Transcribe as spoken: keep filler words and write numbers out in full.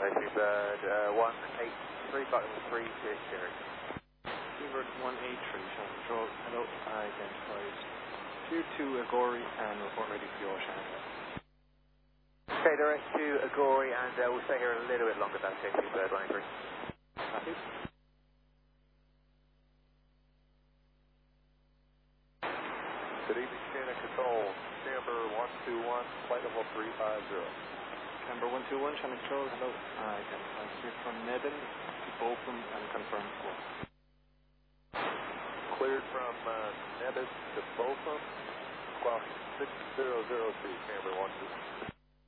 Taxi bird uh, one eight three, Buckle three zero zero. Seabird one eight three, Shannon Control, hello, identified. Clear to Agori and report ready for your Shannon. Okay, direct to Agori and uh, we'll stay here a little bit longer, that's Taxi bird one eight three. Copy. Good evening, Shannon Control. Camber one two one, flight level three five zero. Camber one two one, Shannon Control, hello, identified. Clear from Nevin to Bochum and confirm score. Cleared from uh, Nevis to Bochum, squawk six zero zero two, Camber one two.